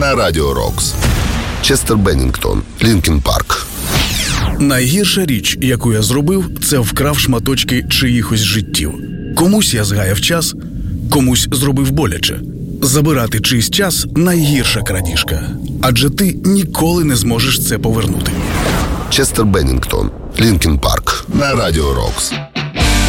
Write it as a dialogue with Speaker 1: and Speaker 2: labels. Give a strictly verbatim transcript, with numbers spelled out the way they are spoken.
Speaker 1: на Радіо Рокс. Честер Беннінгтон, Лінкін Парк.
Speaker 2: Найгірша річ, яку я зробив, це вкрав шматочки чиїхось життів. Комусь я згаяв час, комусь зробив боляче. Забирати чийсь час – найгірша крадіжка. Адже ти ніколи не зможеш це повернути.
Speaker 1: Честер Беннінгтон, Лінкін Парк на Радіо Рокс.